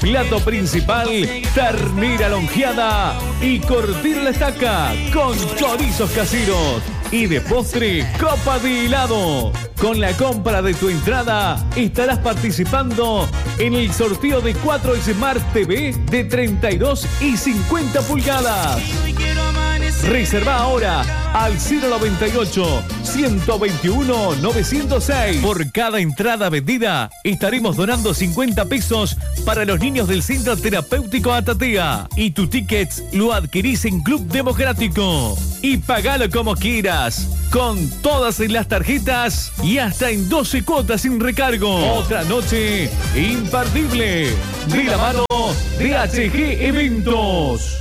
Plato principal, ternera lonjeada y cortir la estaca con chorizos caseros. Y de postre, copa de helado. Con la compra de tu entrada, estarás participando en el sorteo de 4 Smart TV de 32 y 50 pulgadas. Reserva ahora al 098-121-906. Por cada entrada vendida, estaremos donando 50 pesos para los niños del Centro Terapéutico Atatea. Y tu ticket lo adquirís en Club Democrático. Y pagalo como quieras, con todas las tarjetas y hasta en 12 cuotas sin recargo. Otra noche imperdible de la mano de HG Eventos.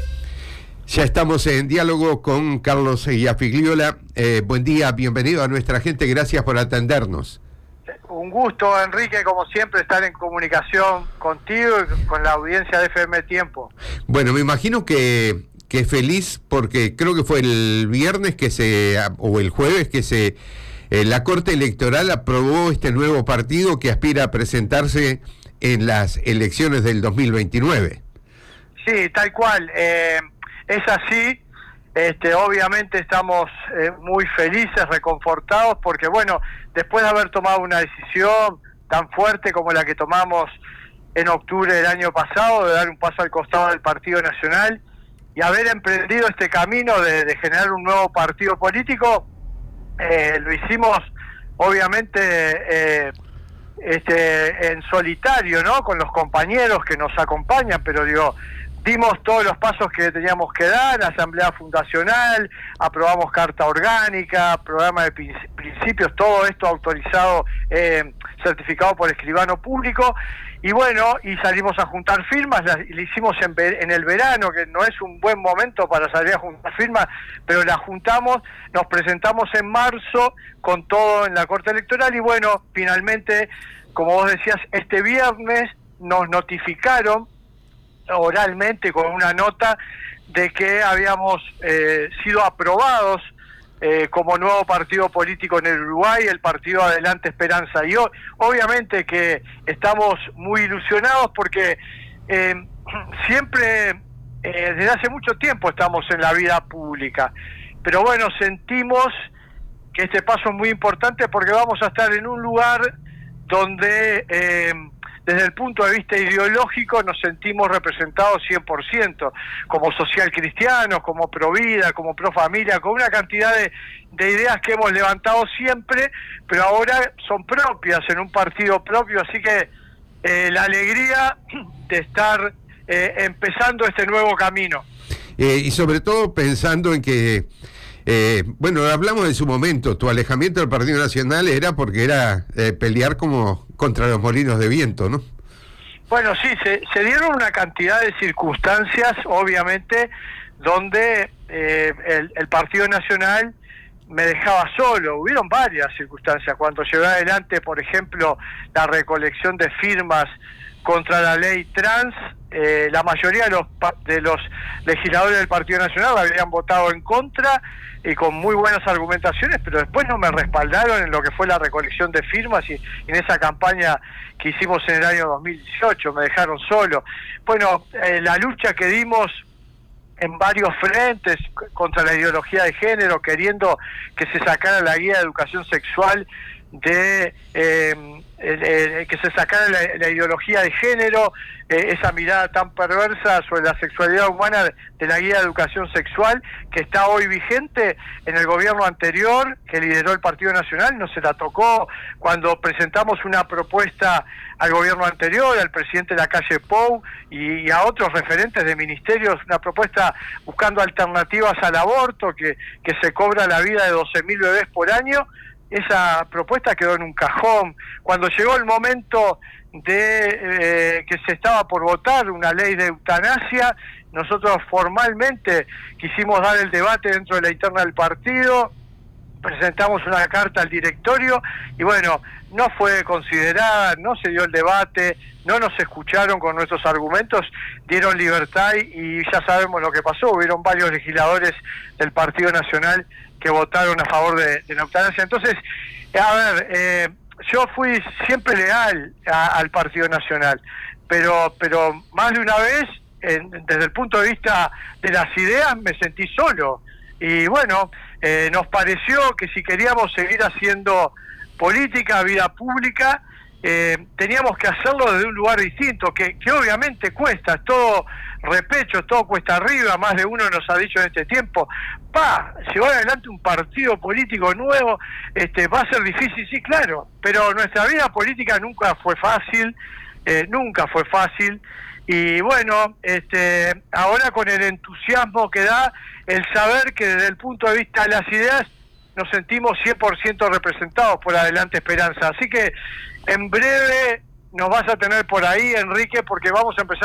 Ya estamos en diálogo con Carlos Iafigliola. Buen día, bienvenido a nuestra gente, gracias por atendernos. Un gusto, Enrique, como siempre, estar en comunicación contigo y con la audiencia de FM Tiempo. Bueno, me imagino que feliz porque creo que fue el viernes o el jueves que la Corte Electoral aprobó este nuevo partido que aspira a presentarse en las elecciones del 2029. Sí, tal cual. Es así, obviamente estamos muy felices, reconfortados, porque bueno, después de haber tomado una decisión tan fuerte como la que tomamos en octubre del año pasado, de dar un paso al costado del Partido Nacional y haber emprendido este camino de generar un nuevo partido político, lo hicimos obviamente en solitario, ¿no? Con los compañeros que nos acompañan, pero digo, dimos todos los pasos que teníamos que dar, asamblea fundacional, aprobamos carta orgánica, programa de principios, todo esto autorizado, certificado por escribano público, y bueno, y salimos a juntar firmas, le hicimos en el verano, que no es un buen momento para salir a juntar firmas, pero las juntamos, nos presentamos en marzo con todo en la Corte Electoral, y bueno, finalmente, como vos decías, este viernes nos notificaron oralmente con una nota de que habíamos sido aprobados como nuevo partido político en el Uruguay, el partido Adelante Esperanza. Y obviamente que estamos muy ilusionados porque siempre, desde hace mucho tiempo estamos en la vida pública, pero bueno, sentimos que este paso es muy importante porque vamos a estar en un lugar donde desde el punto de vista ideológico nos sentimos representados 100%, como social cristianos, como pro vida, como pro familia, con una cantidad de ideas que hemos levantado siempre, pero ahora son propias en un partido propio, así que la alegría de estar empezando este nuevo camino. Y sobre todo pensando en que bueno, hablamos en su momento, tu alejamiento del Partido Nacional era porque era pelear como contra los molinos de viento, ¿no? Bueno, sí, se dieron una cantidad de circunstancias, obviamente, donde el Partido Nacional me dejaba solo. Hubieron varias circunstancias. Cuando llevé adelante, por ejemplo, la recolección de firmas contra la ley trans, la mayoría de los legisladores del Partido Nacional habían votado en contra y con muy buenas argumentaciones, pero después no me respaldaron en lo que fue la recolección de firmas y en esa campaña que hicimos en el año 2018, me dejaron solo. Bueno, la lucha que dimos en varios frentes contra la ideología de género, queriendo que se sacara la guía de educación sexual que se sacara la ideología de género, esa mirada tan perversa sobre la sexualidad humana de la guía de educación sexual, que está hoy vigente en el gobierno anterior, que lideró el Partido Nacional, no se la tocó cuando presentamos una propuesta al gobierno anterior, al presidente Lacalle Pou y a otros referentes de ministerios, una propuesta buscando alternativas al aborto, que se cobra la vida de 12.000 bebés por año. Esa propuesta quedó en un cajón. Cuando llegó el momento de que se estaba por votar una ley de eutanasia, nosotros formalmente quisimos dar el debate dentro de la interna del partido, presentamos una carta al directorio y bueno, no fue considerada, no se dio el debate, no nos escucharon con nuestros argumentos, dieron libertad y ya sabemos lo que pasó. Hubieron varios legisladores del Partido Nacional que votaron a favor de la eutanasia. Entonces, a ver, yo fui siempre leal al Partido Nacional, pero más de una vez, desde el punto de vista de las ideas, me sentí solo. Y bueno, nos pareció que si queríamos seguir haciendo política, vida pública, teníamos que hacerlo desde un lugar distinto, que obviamente cuesta, es todo repecho, todo cuesta arriba. Más de uno nos ha dicho en este tiempo, llevar adelante un partido político nuevo va a ser difícil, sí, claro, pero nuestra vida política nunca fue fácil, y bueno, ahora con el entusiasmo que da el saber que desde el punto de vista de las ideas nos sentimos 100% representados por Adelante Esperanza. Así que en breve nos vas a tener por ahí, Enrique, porque vamos a empezar